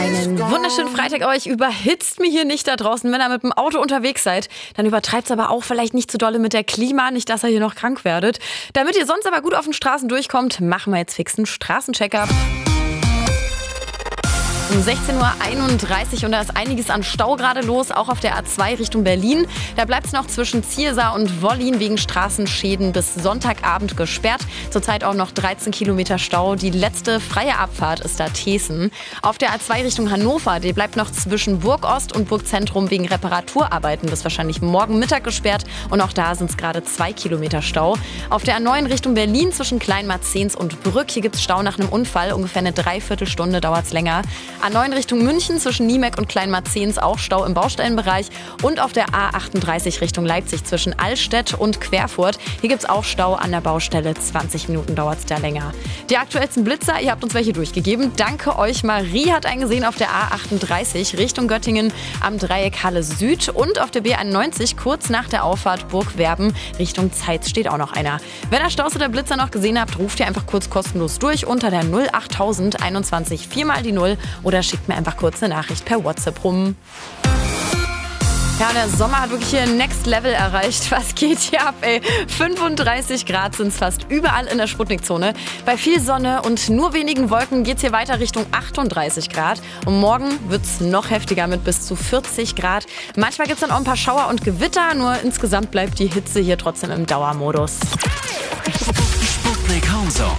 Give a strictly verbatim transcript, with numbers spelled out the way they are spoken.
Einen wunderschönen Freitag euch. Überhitzt mir hier nicht da draußen. Wenn ihr mit dem Auto unterwegs seid, dann übertreibt es aber auch vielleicht nicht zu dolle mit der Klima. Nicht, dass ihr hier noch krank werdet. Damit ihr sonst aber gut auf den Straßen durchkommt, machen wir jetzt fix einen Straßencheck-up. Um sechzehn Uhr einunddreißig und da ist einiges an Stau gerade los, auch auf der A zwei Richtung Berlin. Da bleibt es noch zwischen Ziersar und Wollin wegen Straßenschäden bis Sonntagabend gesperrt. Zurzeit auch noch dreizehn Kilometer Stau. Die letzte freie Abfahrt ist da Thesen. Auf der A zwei Richtung Hannover, die bleibt noch zwischen Burgost und Burgzentrum wegen Reparaturarbeiten bis wahrscheinlich morgen Mittag gesperrt. Und auch da sind es gerade zwei Kilometer Stau. Auf der A neun Richtung Berlin zwischen Kleinmarzens und Brück, hier gibt es Stau nach einem Unfall. Ungefähr eine Dreiviertelstunde dauert es länger. A neun Richtung München zwischen Niemek und Kleinmarzens auch Stau im Baustellenbereich. Und auf der A achtunddreißig Richtung Leipzig zwischen Allstedt und Querfurt. Hier gibt es auch Stau an der Baustelle. zwanzig Minuten dauert es da länger. Die aktuellsten Blitzer, ihr habt uns welche durchgegeben. Danke euch. Marie hat einen gesehen auf der A achtunddreißig Richtung Göttingen am Dreieck Halle Süd. Und auf der B einundneunzig kurz nach der Auffahrt Burgwerben Richtung Zeitz steht auch noch einer. Wenn ihr Staus oder Blitzer noch gesehen habt, ruft ihr einfach kurz kostenlos durch unter der null achttausend einundzwanzig viermal die null oder schickt mir einfach kurz eine Nachricht per WhatsApp rum. Ja, der Sommer hat wirklich hier Next Level erreicht. Was geht hier ab, ey? fünfunddreißig Grad sind es fast überall in der Sputnikzone. Bei viel Sonne und nur wenigen Wolken geht es hier weiter Richtung achtunddreißig Grad. Und morgen wird es noch heftiger mit bis zu vierzig Grad. Manchmal gibt es dann auch ein paar Schauer und Gewitter, nur insgesamt bleibt die Hitze hier trotzdem im Dauermodus.